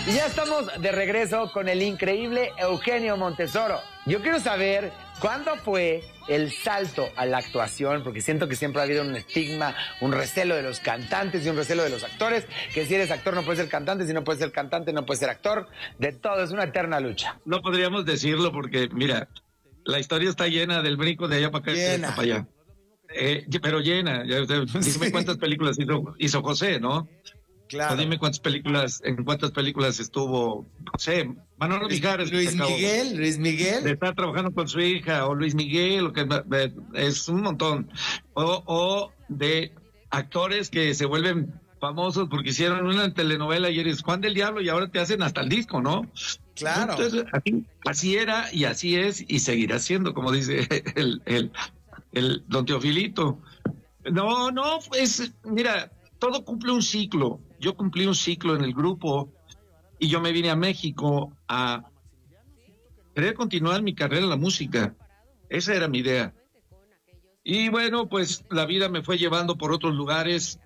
Y ya estamos de regreso con el increíble Eugenio Montesoro. Yo quiero saber cuándo fue el salto a la actuación, porque siento que siempre ha habido un estigma, un recelo de los cantantes y un recelo de los actores, que si eres actor no puedes ser cantante, si no puedes ser cantante no puedes ser actor, de todo, es una eterna lucha. No podríamos decirlo porque, mira, la historia está llena del brinco de allá para acá y para allá. Pero llena, dime cuántas películas hizo José, ¿no? Claro. O dime en cuántas películas estuvo, no sé, Manolo Mijares. Luis Miguel. Está trabajando con su hija, o Luis Miguel, que es un montón. O de actores que se vuelven famosos porque hicieron una telenovela y eres Juan del Diablo y ahora te hacen hasta el disco, ¿no? Claro. Entonces, así era y así es y seguirá siendo, como dice el don Teofilito. No, pues, mira, todo cumple un ciclo. Yo cumplí un ciclo en el grupo y yo me vine a México a querer continuar mi carrera en la música. Esa era mi idea. Y bueno, pues la vida me fue llevando por otros lugares.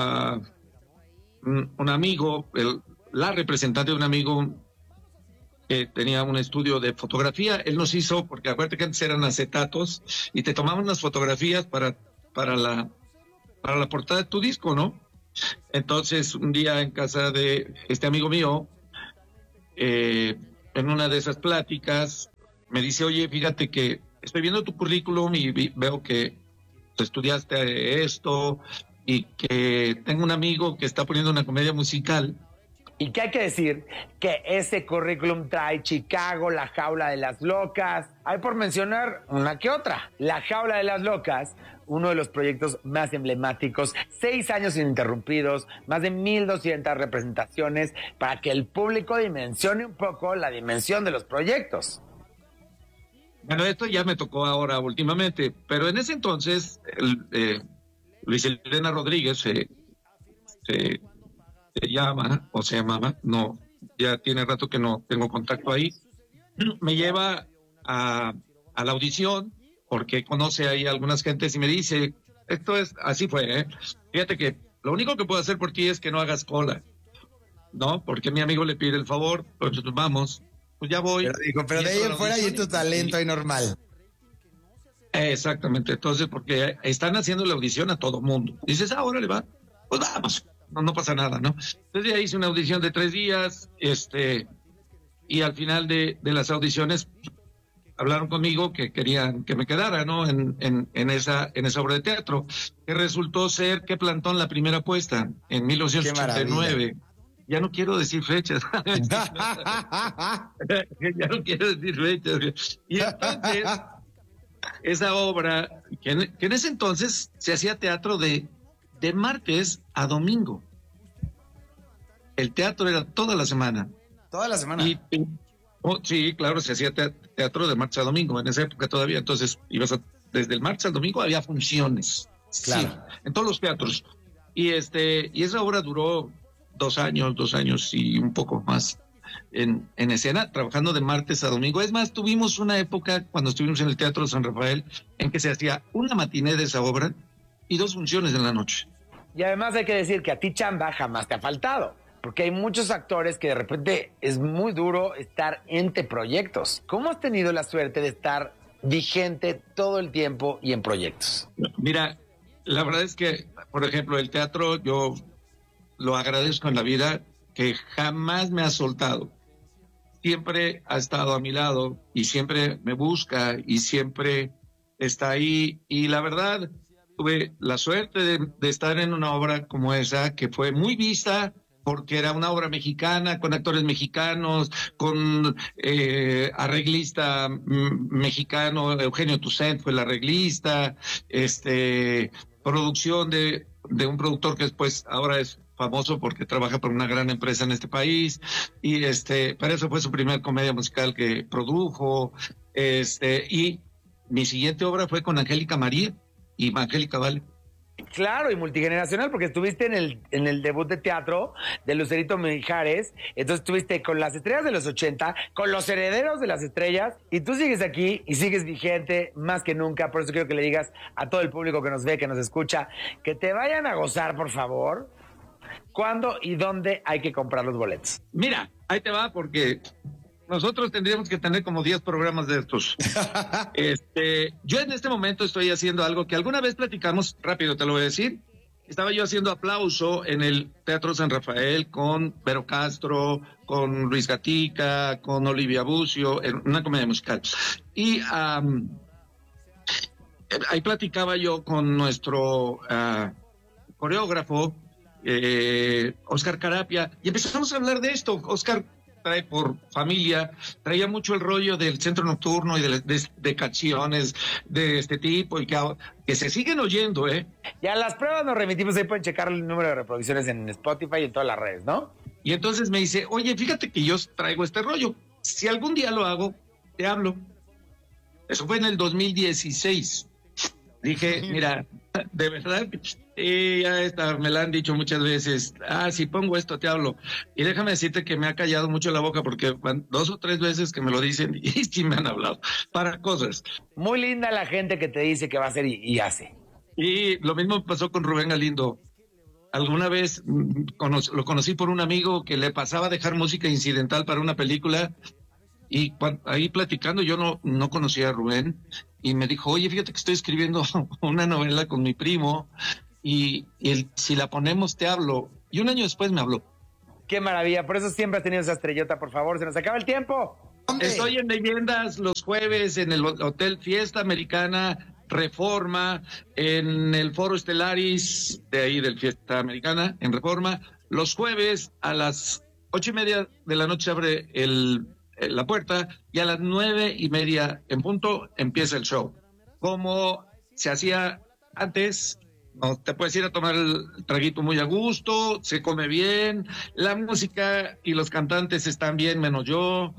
Un amigo, la representante de un amigo que tenía un estudio de fotografía, él nos hizo, porque acuérdate que antes eran acetatos y te tomaban unas fotografías para la portada de tu disco, ¿no? Entonces, un día en casa de este amigo mío, en una de esas pláticas, me dice, oye, fíjate que estoy viendo tu currículum y veo que estudiaste esto y que tengo un amigo que está poniendo una comedia musical. Y que hay que decir que ese currículum trae Chicago, La Jaula de las Locas. Hay por mencionar una que otra. La Jaula de las Locas, uno de los proyectos más emblemáticos, 6 años ininterrumpidos, más de 1,200 representaciones para que el público dimensione un poco la dimensión de los proyectos. Bueno, esto ya me tocó ahora últimamente, pero en ese entonces Luis Elena Rodríguez se llama, o se llamaba, no, ya tiene rato que no tengo contacto ahí, me lleva a la audición, porque conoce ahí a algunas gentes y me dice, así fue, fíjate que lo único que puedo hacer por ti es que no hagas cola, ¿no? Porque mi amigo le pide el favor, pues vamos, pues ya voy. Pero de ahí en fuera y tu talento ahí normal. Exactamente, entonces, porque están haciendo la audición a todo mundo. Dices, ahora le va, pues vamos. No pasa nada, ¿no? Entonces ya hice una audición de 3 días, y al final de las audiciones hablaron conmigo que querían que me quedara, ¿no? En esa obra de teatro, que resultó ser Que Plantón, la primera puesta, en 1989. Ya no quiero decir fechas. Ya no quiero decir fechas. Y entonces, esa obra, que en ese entonces se hacía teatro de martes a domingo. El teatro era toda la semana. ¿Toda la semana? Sí, claro, se hacía teatro de martes a domingo, en esa época todavía. Entonces, desde el martes al domingo había funciones. Claro. Sí, en todos los teatros. Y esa obra duró 2 años y un poco más en escena, trabajando de martes a domingo. Es más, tuvimos una época, cuando estuvimos en el Teatro San Rafael, en que se hacía una matiné de esa obra y 2 funciones en la noche. Y además hay que decir que a ti chamba jamás te ha faltado, porque hay muchos actores que de repente es muy duro estar entre proyectos. ¿Cómo has tenido la suerte de estar vigente todo el tiempo y en proyectos? Mira, la verdad es que, por ejemplo, el teatro yo lo agradezco en la vida, que jamás me ha soltado. Siempre ha estado a mi lado y siempre me busca y siempre está ahí. Y la verdad, tuve la suerte de estar en una obra como esa, que fue muy vista porque era una obra mexicana, con actores mexicanos, con arreglista mexicano, Eugenio Toussaint fue el arreglista, producción de un productor que después ahora es famoso porque trabaja por una gran empresa en este país, y para eso fue su primer comedia musical que produjo, y mi siguiente obra fue con Angélica María y Angélica Vale. Claro, y multigeneracional, porque estuviste en el debut de teatro de Lucerito Mijares, entonces estuviste con las estrellas de los 80, con los herederos de las estrellas, y tú sigues aquí y sigues vigente más que nunca. Por eso quiero que le digas a todo el público que nos ve, que nos escucha, que te vayan a gozar, por favor, ¿Cuándo y dónde hay que comprar los boletos? Mira, ahí te va porque nosotros tendríamos que tener como 10 programas de estos. Yo en este momento estoy haciendo algo que alguna vez platicamos, rápido te lo voy a decir. Estaba yo haciendo Aplauso en el Teatro San Rafael con Vero Castro, con Luis Gatica, con Olivia Bucio, en una comedia musical. Y ahí platicaba yo con nuestro coreógrafo, Oscar Carapia, y empezamos a hablar de esto. Oscar trae por familia, traía mucho el rollo del centro nocturno y de canciones de este tipo y que se siguen oyendo, ¿eh? Y a las pruebas nos remitimos, ahí pueden checar el número de reproducciones en Spotify y en todas las redes, ¿no? Y entonces me dice, oye, fíjate que yo traigo este rollo, si algún día lo hago, te hablo. Eso fue en el 2016. Dije, mira, de verdad, ya me la han dicho muchas veces, si pongo esto te hablo. Y déjame decirte que me ha callado mucho la boca porque 2 o 3 veces que me lo dicen y sí me han hablado para cosas. Muy linda la gente que te dice que va a hacer y hace. Y lo mismo pasó con Rubén Galindo. Alguna vez lo conocí por un amigo que le pasaba a dejar música incidental para una película. Y ahí platicando, yo no conocía a Rubén, y me dijo, oye, fíjate que estoy escribiendo una novela con mi primo, y si la ponemos te hablo. Y un año después me habló. Qué maravilla, por eso siempre has tenido esa estrellota, por favor, se nos acaba el tiempo. ¿Dónde? Estoy en Leyendas los jueves en el Hotel Fiesta Americana, Reforma, en el Foro Estelaris, de ahí del Fiesta Americana, en Reforma. Los jueves a las 8:30 de la noche abre la puerta y a las 9:30 en punto empieza el show. Como se hacía antes, no te puedes ir a tomar el traguito muy a gusto, se come bien, la música y los cantantes están bien menos yo.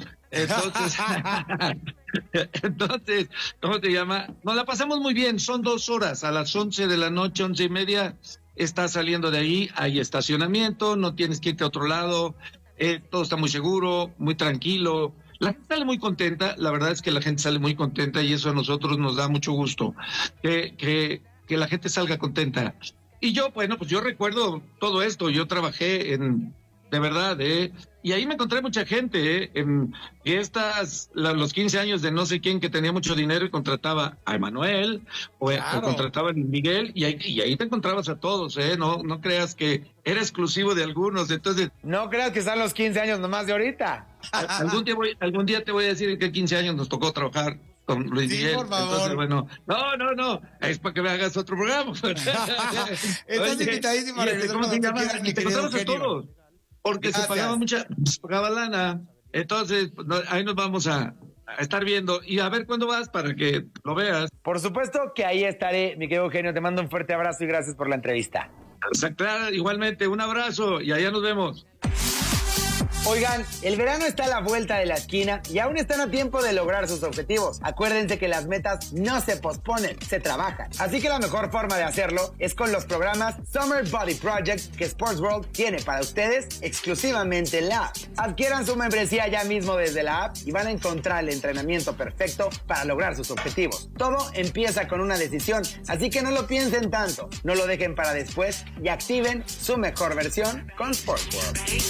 Entonces, ¿cómo se llama? Nos la pasamos muy bien, son 2 horas, a las 11 de la noche, 11:30, estás saliendo de ahí, hay estacionamiento, no tienes que irte a otro lado. Todo está muy seguro, muy tranquilo. La gente sale muy contenta, la verdad es que la gente sale muy contenta y eso a nosotros nos da mucho gusto, que la gente salga contenta. Y yo, bueno, pues yo recuerdo todo esto, yo trabajé de verdad, y ahí me encontré mucha gente, en fiestas, los 15 años de no sé quién que tenía mucho dinero y contrataba a Emanuel, o contrataba a Luis Miguel, y ahí te encontrabas a todos, no creas que era exclusivo de algunos, entonces... No creas que están los 15 años nomás de ahorita. Algún día te voy a decir en qué 15 años nos tocó trabajar con Luis Miguel. Por favor. Entonces, bueno, no, es para que me hagas otro programa. Estás invitadísimo a regresar ¿cómo se cuando llama? quieras, mi Y te querido encontramos a Eugenio. todos. Porque se pagaba lana. Entonces, ahí nos vamos a estar viendo. Y a ver cuándo vas para que lo veas. Por supuesto que ahí estaré, mi querido Eugenio. Te mando un fuerte abrazo y gracias por la entrevista. Claro, igualmente, un abrazo y allá nos vemos. Oigan, el verano está a la vuelta de la esquina y aún están a tiempo de lograr sus objetivos. Acuérdense que las metas no se posponen, se trabajan. Así que la mejor forma de hacerlo es con los programas Summer Body Project que Sports World tiene para ustedes exclusivamente en la app. Adquieran su membresía ya mismo desde la app y van a encontrar el entrenamiento perfecto para lograr sus objetivos. Todo empieza con una decisión, así que no lo piensen tanto, no lo dejen para después y activen su mejor versión con Sports World.